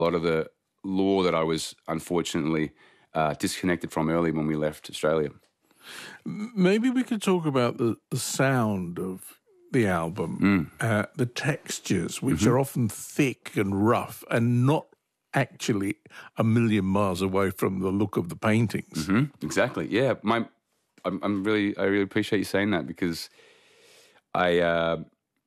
lot of the lore that I was unfortunately disconnected from early when we left Australia. Maybe we could talk about the sound of the album, the textures, which are often thick and rough and not actually a million miles away from the look of the paintings. Exactly. Yeah. I really appreciate you saying that, because I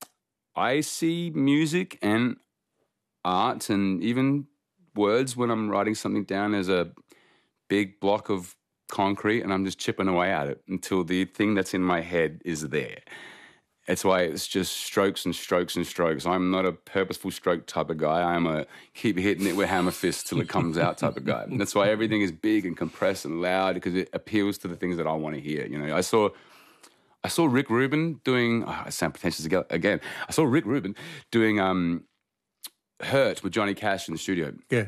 see music and art and even words when I'm writing something down as a big block of concrete, and I'm just chipping away at it until the thing that's in my head is there. That's why it's just strokes and strokes and strokes. I'm not a purposeful stroke type of guy. I'm a keep hitting it with hammer fists till it comes out type of guy. And that's why everything is big and compressed and loud, because it appeals to the things that I want to hear. You know, I saw Rick Rubin doing. I sound pretentious again. I saw Rick Rubin doing "Hurt" with Johnny Cash in the studio. Yeah.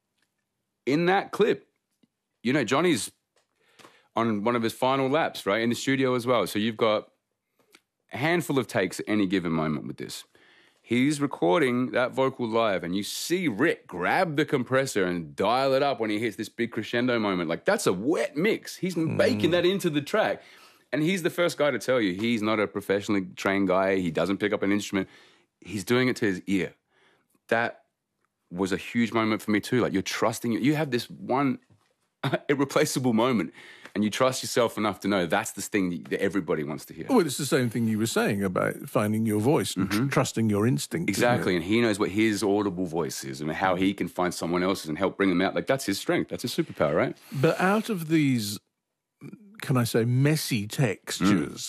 In that clip, you know, Johnny's on one of his final laps, right, in the studio as well. So you've got a handful of takes at any given moment with this. He's recording that vocal live, and you see Rick grab the compressor and dial it up when he hits this big crescendo moment. Like, that's a wet mix. He's baking that into the track. And he's the first guy to tell you he's not a professionally trained guy. He doesn't pick up an instrument. He's doing it to his ear. That was a huge moment for me too. Like, you're trusting it. You have this one irreplaceable moment, and you trust yourself enough to know that's the thing that everybody wants to hear. Well, it's the same thing you were saying about finding your voice and trusting your instinct. Exactly, and he knows what his audible voice is and how he can find someone else's and help bring them out. Like, that's his strength. That's his superpower, right? But out of these, can I say, messy textures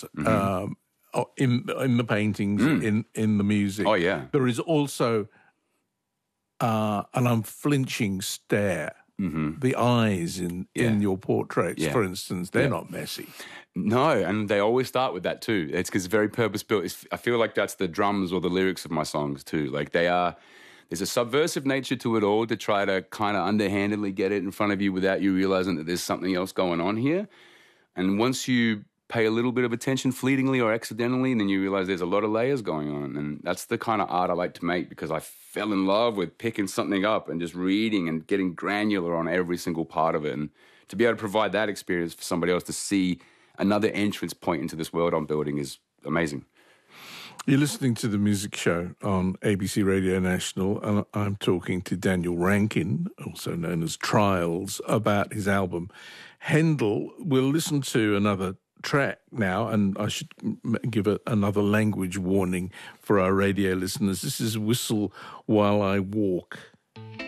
in the paintings, in the music, oh yeah, there is also an unflinching stare. The eyes in your portraits, for instance, they're not messy. No, and they always start with that too. It's because it's very purpose-built. I feel like that's the drums or the lyrics of my songs too. Like, there's a subversive nature to it all, to try to kind of underhandedly get it in front of you without you realizing that there's something else going on here. And once you pay a little bit of attention fleetingly or accidentally, and then you realize there's a lot of layers going on. And that's the kind of art I like to make, because I fell in love with picking something up and just reading and getting granular on every single part of it. And to be able to provide that experience for somebody else to see another entrance point into this world I'm building is amazing. You're listening to The Music Show on ABC Radio National, and I'm talking to Daniel Rankin, also known as Trials, about his album Handel. We'll listen to another track now, and I should give another language warning for our radio listeners. This is Whistle While I Walk.